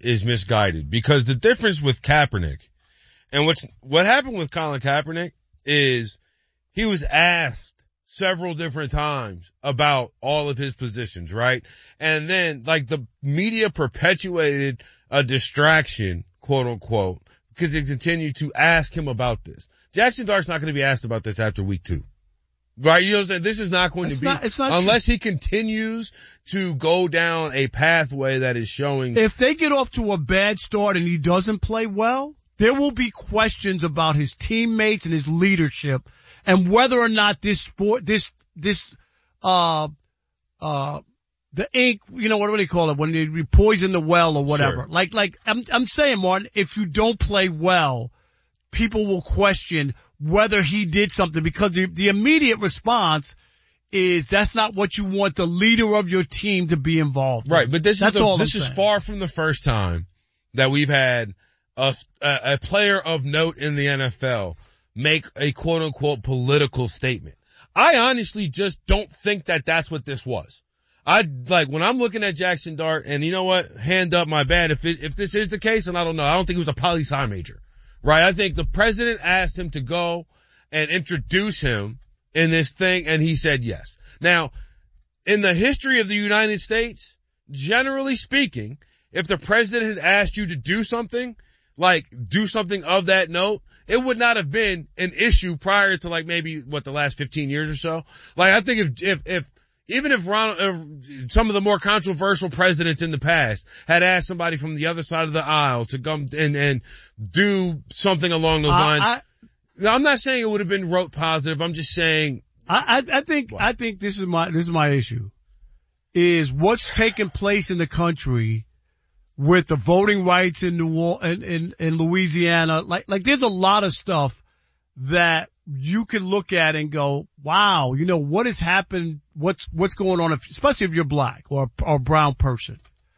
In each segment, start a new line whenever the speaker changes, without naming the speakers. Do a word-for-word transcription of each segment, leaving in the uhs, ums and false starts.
is misguided, because the difference with Kaepernick and what's, what happened with Colin Kaepernick is he was asked several different times about all of his positions, right? And then, like, the media perpetuated a distraction, quote unquote, because they continued to ask him about this. Jackson Dart's not going to be asked about this after week two. Right? You know what I'm saying? This is not going
it's
to be,
not, it's not
unless
true.
he continues to go down a pathway that is showing.
If they get off to a bad start and he doesn't play well, there will be questions about his teammates and his leadership and whether or not this sport, this, this, uh, uh, the ink, you know, what do they call it when they poison the well or whatever?
Sure.
Like, like, I'm, I'm saying, Martin, if you don't play well, people will question whether he did something, because the, the immediate response is that's not what you want the leader of your team to be involved in.
Right, but this
that's
is the,
all
this
I'm
is
saying.
far from the first time that we've had a, a, a player of note in the N F L make a quote unquote political statement. I honestly just don't think that that's what this was. I, like, when I'm looking at Jackson Dart, and you know what, hand up my bad, if it, if this is the case, and I don't know, I don't think he was a poli-sci major, right? I think the president asked him to go and introduce him in this thing, and he said yes. Now, in the history of the United States, generally speaking, if the president had asked you to do something, like do something of that note, it would not have been an issue prior to, like, maybe, what, the last fifteen years or so. Like, I think if, if, if, even if Ronald, if some of the more controversial presidents in the past had asked somebody from the other side of the aisle to come and, and do something along those
uh,
lines,
I,
I'm not saying it would have been wrote positive. I'm just saying.
I, I, I think, what? I think this is my, this is my issue, is what's taking place in the country with the voting rights in New in, in, in Louisiana. Like, like there's a lot of stuff that you can look at and go, wow, you know, what has happened? What's, what's going on, if, especially if you're black or, or a brown person.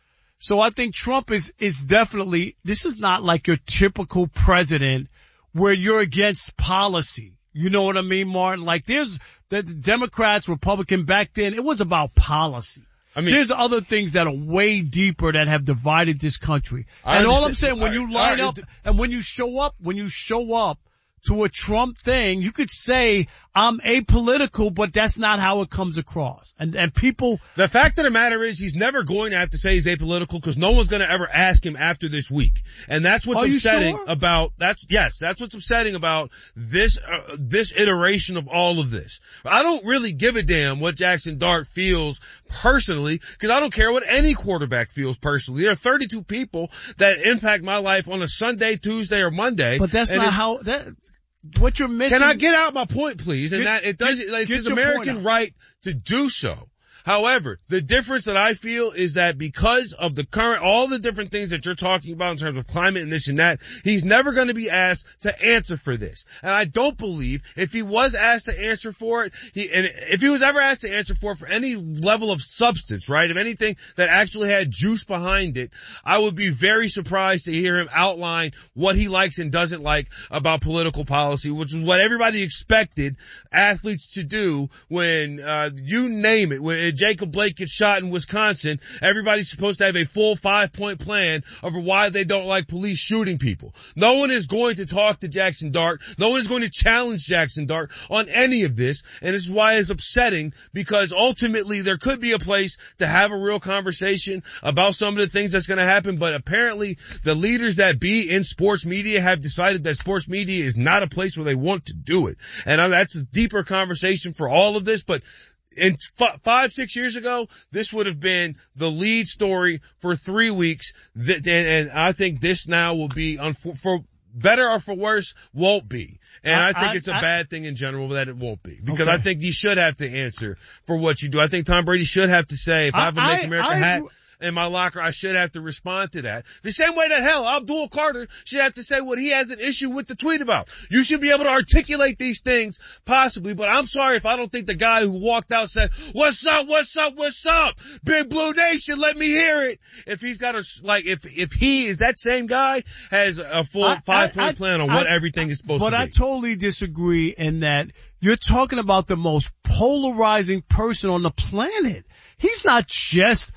So I think Trump is, is definitely, this is not like your typical president where you're against policy. You know what I mean, Martin? Like there's the Democrats, Republican back then, it was about policy. I mean, there's other things that are way deeper that have divided this country.
I
and
understand.
all I'm saying, when you line
right.
up and when you show up, when you show up to a Trump thing, you could say, I'm apolitical, but that's not how it comes across. And, and people.
The fact of the matter is he's never going to have to say he's apolitical because no one's going to ever ask him after this week. And that's what's
Are
upsetting
sure?
about, that's, yes, that's what's upsetting about this, uh, this iteration of all of this. I don't really give a damn what Jackson Dart feels personally because I don't care what any quarterback feels personally. There are thirty-two people that impact my life on a Sunday, Tuesday, or Monday.
But that's not how, that, what you're missing.
Can I get out my point, please? And
get,
that it does,
get,
like, it's
get
his American right to do so. However, the difference that I feel is that because of the current, all the different things that you're talking about in terms of climate and this and that, he's never going to be asked to answer for this. And I don't believe if he was asked to answer for it, he, and if he was ever asked to answer for it for any level of substance, right, of anything that actually had juice behind it, I would be very surprised to hear him outline what he likes and doesn't like about political policy, which is what everybody expected athletes to do when, uh, you name it, when Jacob Blake gets shot in Wisconsin, everybody's supposed to have a full five-point plan over why they don't like police shooting people. No one is going to talk to Jackson Dart. No one is going to challenge Jackson Dart on any of this, and this is why it's upsetting, because ultimately there could be a place to have a real conversation about some of the things that's going to happen, but apparently the leaders that be in sports media have decided that sports media is not a place where they want to do it. And that's a deeper conversation for all of this, but And f- five, six years ago, this would have been the lead story for three weeks. Th- and, and I think this now will be, un- for better or for worse, won't be. And I, I think I, it's a I, bad thing in general that it won't be. Because okay. I think you should have to answer for what you do. I think Tom Brady should have to say, if I, I have a Make America I, hat in my locker, I should have to respond to that. The same way that, hell, Abdul Carter should have to say what he has an issue with the tweet about. You should be able to articulate these things, possibly, but I'm sorry if I don't think the guy who walked out said, what's up, what's up, what's up? Big Blue Nation, let me hear it. If he's got a, like, if, if he is that same guy, has a full I, five-point I, I, plan on I, what I, everything is supposed to be.
But I totally disagree in that you're talking about the most polarizing person on the planet. He's not just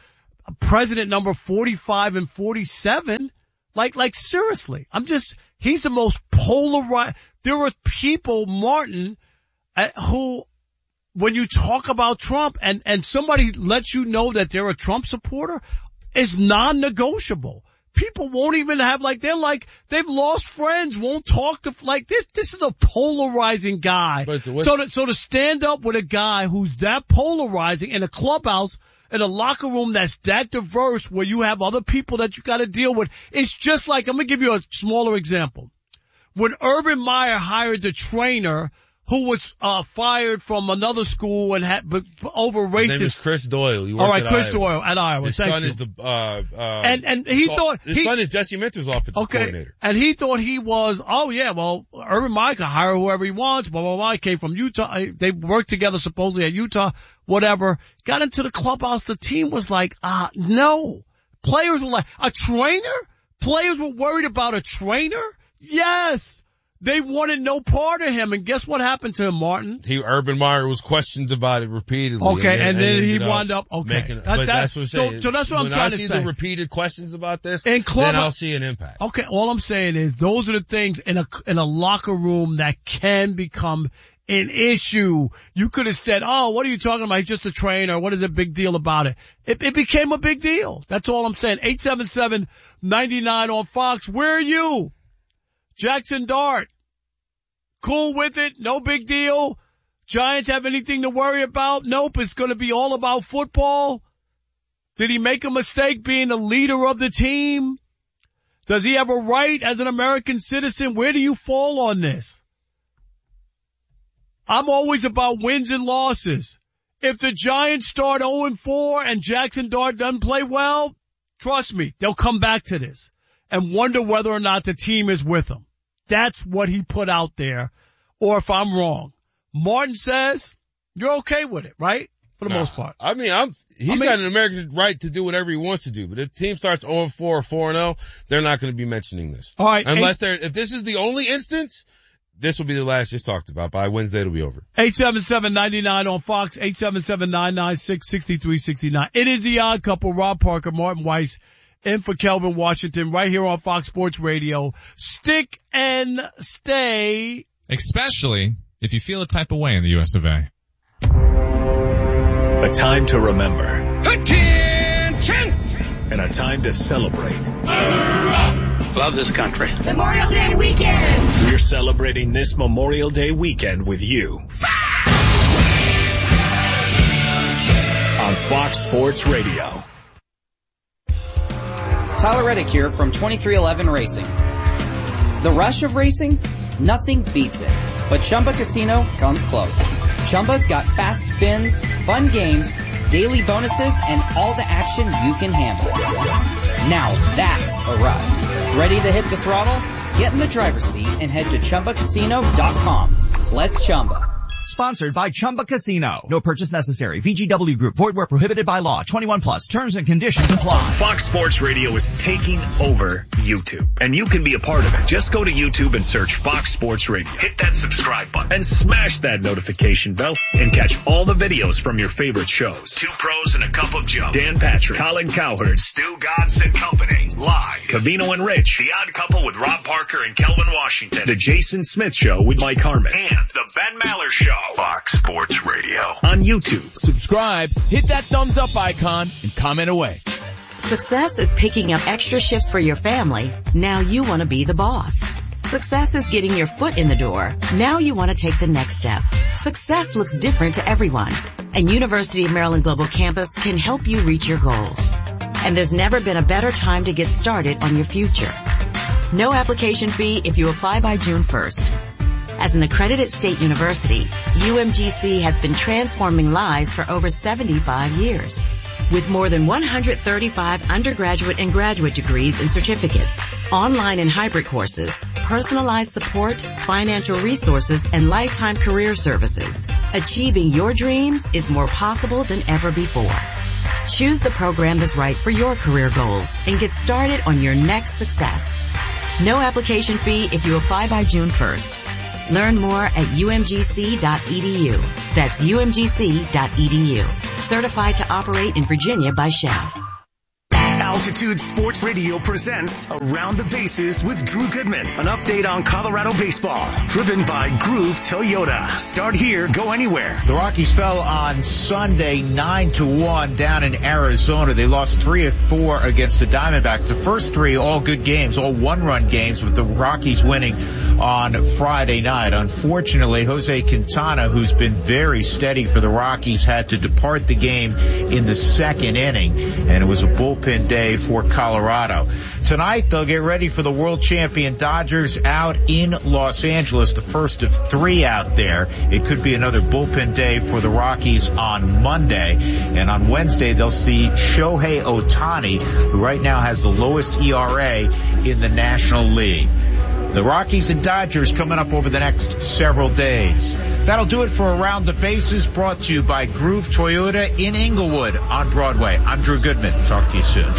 president number forty-five and forty-seven. Like, like seriously, I'm just, he's the most polarized. There are people, Martin, uh, who, when you talk about Trump and, and somebody lets you know that they're a Trump supporter, is non-negotiable. People won't even have, like, they're like, they've lost friends, won't talk to, like, this, this is a polarizing guy.
But so,
so to, so to stand up with a guy who's that polarizing in a clubhouse, in a locker room that's that diverse where you have other people that you gotta deal with, it's just like, I'm gonna give you a smaller example. When Urban Meyer hired the trainer who was uh fired from another school and had but, over racist.
His name is Chris Doyle. He
All right,
at
Chris
Iowa.
Doyle at Iowa.
His
Thank
son
you.
is the uh uh
and and he
so,
thought
his
he,
son is Jesse Minter's offensive
okay,
coordinator.
And he thought he was, oh yeah, well, Urban Meyer can hire whoever he wants. Blah blah blah. He came from Utah. They worked together supposedly at Utah. Whatever. Got into the clubhouse. The team was like, ah, no. Players were like, a trainer? Players were worried about a trainer? Yes. They wanted no part of him, and guess what happened to him, Martin?
He, Urban Meyer was questioned about it repeatedly.
Okay, and, and then,
and
he
ended
wound up, okay.
Making,
that,
but
that,
that's what I'm saying.
So, so that's what
when
I'm trying
I
to
see
say.
the repeated questions about this,
in club,
then I'll see an impact.
Okay, all I'm saying is those are the things in a, in a locker room that can become an issue. You could have said, oh, what are you talking about? He's just a trainer. What is a big deal about it? It, it became a big deal. That's all I'm saying. eight seven seven, nine nine on Fox. Where are you? Jackson Dart. Cool with it. No big deal. Giants have anything to worry about? Nope. It's going to be all about football. Did he make a mistake being the leader of the team? Does he have a right as an American citizen? Where do you fall on this? I'm always about wins and losses. If the Giants start oh and four and Jackson Dart doesn't play well, trust me, they'll come back to this and wonder whether or not the team is with them. That's what he put out there, or if I'm wrong. Martin says you're okay with it, right? For the
nah,
most part.
I mean, I'm, he's
I mean,
got an American right to do whatever he wants to do, but if the team starts oh and four or four and oh, they're not going to be mentioning this.
All right.
Unless they're, if this is the only instance, this will be the last just talked about. By Wednesday, it'll be over.
eight seven seven, nine nine on Fox, eight seven seven, nine nine six, six three six nine. It is the Odd Couple, Rob Parker, Martin Weiss, in for Kelvin Washington, right here on Fox Sports Radio. Stick and stay.
Especially if you feel a type of way in the U S of A.
A time to remember.
Attention!
And a time to celebrate.
Love this country.
Memorial Day weekend!
We're celebrating this Memorial Day weekend with you. On Fox Sports Radio.
Tyler Reddick here from twenty-three eleven Racing. The rush of racing? Nothing beats it. But Chumba Casino comes close. Chumba's got fast spins, fun games, daily bonuses, and all the action you can handle. Now that's a ride. Ready to hit the throttle? Get in the driver's seat and head to Chumba Casino dot com. Let's Chumba.
Sponsored by Chumba Casino. No purchase necessary. V G W Group. Void where prohibited by law. twenty-one plus. Terms and conditions apply.
Fox Sports Radio is taking over YouTube, and you can be a part of it. Just go to YouTube and search Fox Sports Radio. Hit that subscribe button and smash that notification bell and catch all the videos from your favorite shows. Two Pros and a Cup of Joe. Dan Patrick, Colin Cowherd, Stu Godson Company. Live. Cavino and Rich. The Odd Couple with Rob Parker and Kelvin Washington. The Jason Smith Show with Mike Harmon. And the Ben Maller Show. Fox Sports Radio. On YouTube.
Subscribe, hit that thumbs up icon, and comment away.
Success is picking up extra shifts for your family. Now you want to be the boss. Success is getting your foot in the door. Now you want to take the next step. Success looks different to everyone, and University of Maryland Global Campus can help you reach your goals. And there's never been a better time to get started on your future. No application fee if you apply by June first. As an accredited state university, U M G C has been transforming lives for over seventy-five years. With more than one hundred thirty-five undergraduate and graduate degrees and certificates, online and hybrid courses, personalized support, financial resources, and lifetime career services, achieving your dreams is more possible than ever before. Choose the program that's right for your career goals and get started on your next success. No application fee if you apply by June first. Learn more at U M G C dot E D U. That's U M G C dot E D U. Certified to operate in Virginia by S C H A F.
Altitude Sports Radio presents Around the Bases with Drew Goodman. An update on Colorado baseball. Driven by Groove Toyota. Start here, go anywhere.
The Rockies fell on Sunday nine to one down in Arizona. They lost three of four against the Diamondbacks. The first three all good games, all one-run games, with the Rockies winning on Friday night. Unfortunately, Jose Quintana, who's been very steady for the Rockies, had to depart the game in the second inning, and it was a bullpen day for Colorado. Tonight, they'll get ready for the world champion Dodgers out in Los Angeles, the first of three out there. It could be another bullpen day for the Rockies on Monday, and on Wednesday, they'll see Shohei Ohtani, who right now has the lowest E R A in the National League. The Rockies and Dodgers coming up over the next several days. That'll do it for Around the Bases, brought to you by Groove Toyota in Inglewood on Broadway. I'm Drew Goodman. Talk to you soon.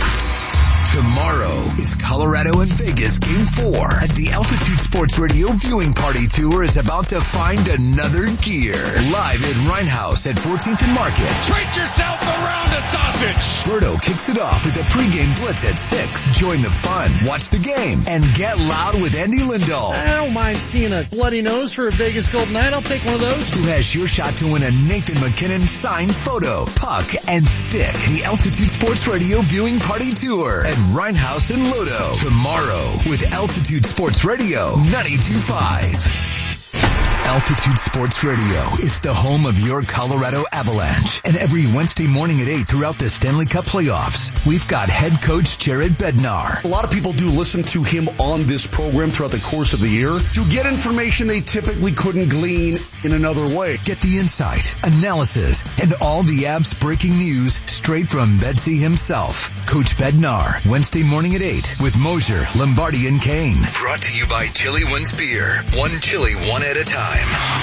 Tomorrow is Colorado and Vegas Game four. At the Altitude Sports Radio Viewing Party Tour is about to find another gear. Live at Rhinehouse at fourteenth and Market.
Treat yourself around a sausage.
Berto kicks it off with a pregame blitz at six. Join the fun, watch the game, and get loud with Andy Lindahl.
I don't mind seeing a bloody nose for a Vegas Golden Knight. I'll take one of those.
Who has your shot to win a Nathan McKinnon signed photo, puck, and stick. The Altitude Sports Radio Viewing Party Tour at Rhinehouse and Lodo. Tomorrow with Altitude Sports Radio ninety-two point five. Altitude Sports Radio is the home of your Colorado Avalanche. And every Wednesday morning at eight throughout the Stanley Cup playoffs, we've got head coach Jared Bednar.
A lot of people do listen to him on this program throughout the course of the year to get information they typically couldn't glean in another way.
Get the insight, analysis, and all the Abs breaking news straight from Bedsy himself. Coach Bednar, Wednesday morning at eight with Mosier, Lombardi, and Kane. Brought to you by Chili Wins Beer. One chili, one at a time.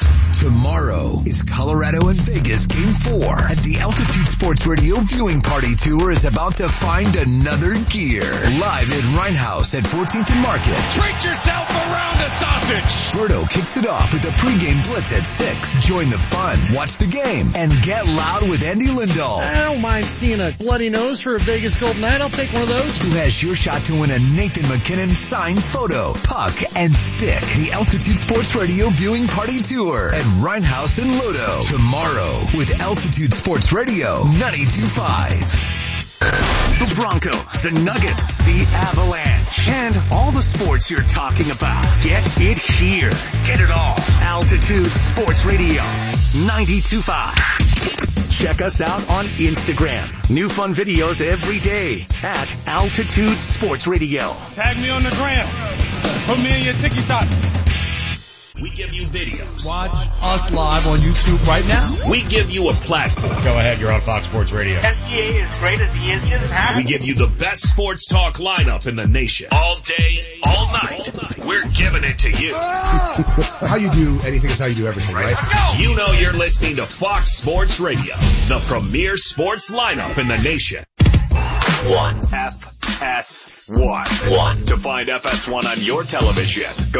Tomorrow is Colorado and Vegas Game four. At the Altitude Sports Radio Viewing Party Tour is about to find another gear. Live at Rhinehouse at fourteenth and Market.
Treat yourself around a sausage.
Berto kicks it off with a pregame blitz at six. Join the fun, watch the game, and get loud with Andy Lindahl.
I don't mind seeing a bloody nose for a Vegas Golden Knight. I'll take one of those.
Who has your shot to win a Nathan McKinnon signed photo, puck, and stick. The Altitude Sports Radio Viewing Party Tour at Rhinehouse and Lodo. Tomorrow with Altitude Sports Radio ninety-two point five.
The Broncos, the Nuggets, the Avalanche, and all the sports you're talking about. Get it here. Get it all. Altitude Sports Radio ninety-two point five. Check us out on Instagram. New fun videos every day at Altitude Sports Radio.
Tag me on the gram. Put me in your TikTok.
We give you videos.
Watch us live on YouTube right now.
We give you a platform.
Go ahead, you're on Fox Sports Radio.
N B A is great as he is just
We give you the best sports talk lineup in the nation. All day, all night. All night. We're giving it to you.
How you do anything is how you do everything, right?
right? You know you're listening to Fox Sports Radio, the premier sports lineup in the nation.
One. F S one. One. To find F S one on your television, go